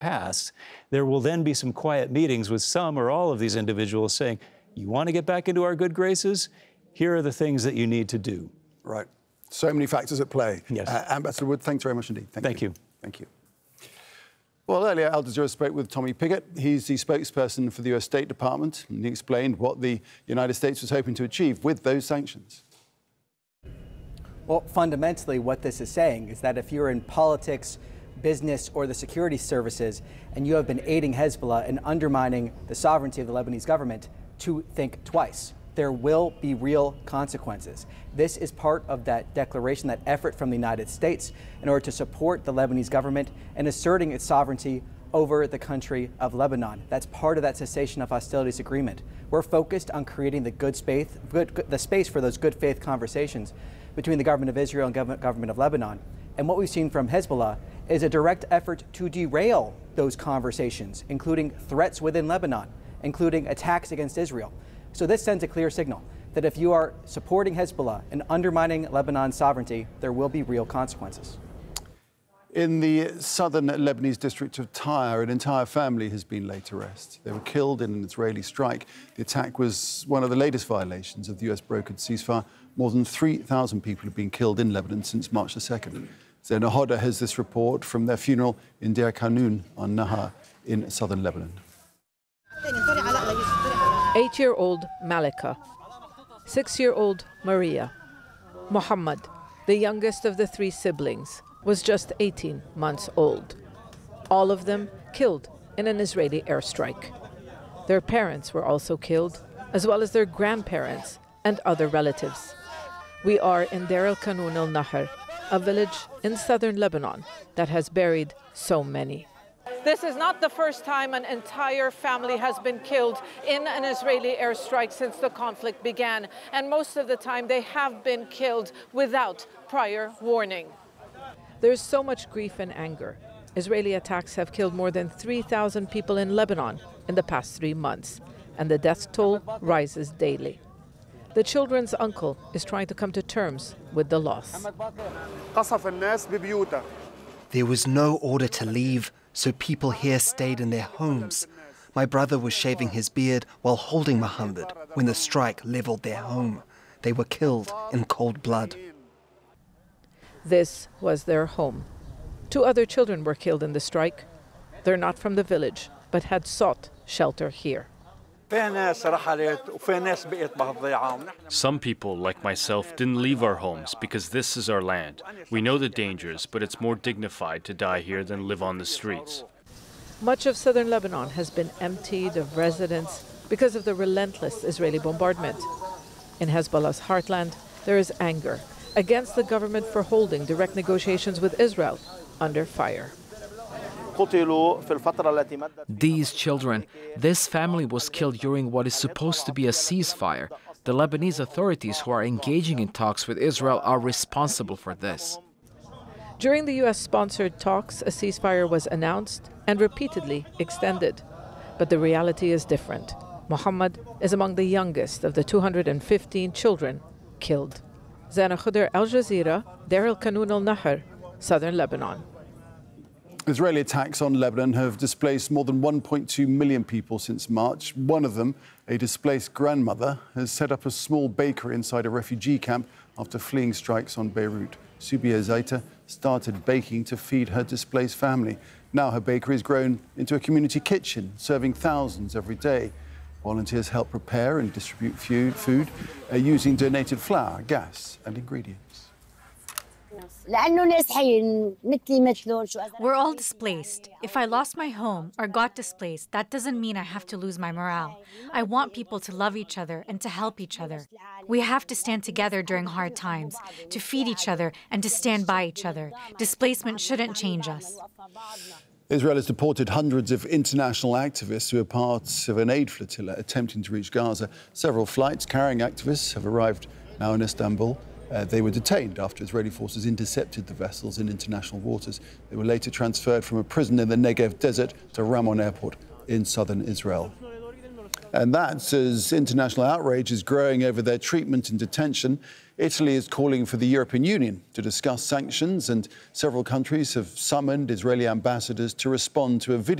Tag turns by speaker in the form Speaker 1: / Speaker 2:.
Speaker 1: passed, there will then be some quiet meetings with some or all of these individuals saying, you want to get back into our good graces? Here are the things that you need to do.
Speaker 2: Right. So many factors at play.
Speaker 1: Yes.
Speaker 2: Ambassador Wood, thanks very much indeed.
Speaker 1: Thank you.
Speaker 2: Thank you. Well, earlier, Al Jazeera spoke with Tommy Pickett. He's the spokesperson for the US State Department, and he explained what the United States was hoping to achieve with those sanctions.
Speaker 3: Well, fundamentally, what this is saying is that if you're in politics, business, or the security services, and you have been aiding Hezbollah and undermining the sovereignty of the Lebanese government, to think twice. There will be real consequences. This is part of that declaration, that effort from the United States in order to support the Lebanese government and asserting its sovereignty over the country of Lebanon. That's part of that cessation of hostilities agreement. We're focused on creating the space for those good faith conversations between the government of Israel and government of Lebanon. And what we've seen from Hezbollah is a direct effort to derail those conversations, including threats within Lebanon, including attacks against Israel. So this sends a clear signal that if you are supporting Hezbollah and undermining Lebanon's sovereignty, there will be real consequences.
Speaker 2: In the southern Lebanese district of Tyre, an entire family has been laid to rest. They were killed in an Israeli strike. The attack was one of the latest violations of the US-brokered ceasefire. More than 3,000 people have been killed in Lebanon since March the 2nd. Zena Hodder has this report from their funeral in Deir Kanun on Nahar in southern Lebanon.
Speaker 4: 8-year-old Malika, 6-year-old Maria. Muhammad, the youngest of the 3 siblings, was just 18 months old. All of them killed in an Israeli airstrike. Their parents were also killed, as well as their grandparents and other relatives. We are in Deir el-Kanun al-Nahar, a village in southern Lebanon that has buried so many.
Speaker 5: This is not the first time an entire family has been killed in an Israeli airstrike since the conflict began, and most of the time they have been killed without prior warning.
Speaker 4: There's so much grief and anger. Israeli attacks have killed more than 3,000 people in Lebanon in the past 3 months, and the death toll rises daily. The children's uncle is trying to come to terms with the loss.
Speaker 6: There was no order to leave, so people here stayed in their homes. My brother was shaving his beard while holding Muhammad when the strike leveled their home. They were killed in cold blood.
Speaker 4: This was their home. 2 other children were killed in the strike. They're not from the village, but had sought shelter here.
Speaker 7: Some people, like myself, didn't leave our homes because this is our land. We know the dangers, but it's more dignified to die here than live on the streets.
Speaker 4: Much of southern Lebanon has been emptied of residents because of the relentless Israeli bombardment. In Hezbollah's heartland, there is anger against the government for holding direct negotiations with Israel under fire.
Speaker 8: These children, this family was killed during what is supposed to be a ceasefire. The Lebanese authorities who are engaging in talks with Israel are responsible for this.
Speaker 4: During the US-sponsored talks, a ceasefire was announced and repeatedly extended. But the reality is different. Muhammad is among the youngest of the 215 children killed. Zena Hodder, Al Jazeera, Deir el-Kanun al-Nahar, southern Lebanon.
Speaker 2: Israeli attacks on Lebanon have displaced more than 1.2 million people since March. One of them, a displaced grandmother, has set up a small bakery inside a refugee camp after fleeing strikes on Beirut. Subia Zaita started baking to feed her displaced family. Now her bakery has grown into a community kitchen, serving thousands every day. Volunteers help prepare and distribute food using donated flour, gas and ingredients.
Speaker 9: We're all displaced. If I lost my home or got displaced, that doesn't mean I have to lose my morale. I want people to love each other and to help each other. We have to stand together during hard times, to feed each other and to stand by each other. Displacement shouldn't change us.
Speaker 2: Israel has deported hundreds of international activists who are part of an aid flotilla attempting to reach Gaza. Several flights carrying activists have arrived now in Istanbul. They were detained after Israeli forces intercepted the vessels in international waters. They were later transferred from a prison in the Negev desert to Ramon Airport in southern Israel. And that's as international outrage is growing over their treatment and detention. Italy is calling for the European Union to discuss sanctions, and several countries have summoned Israeli ambassadors to respond to a video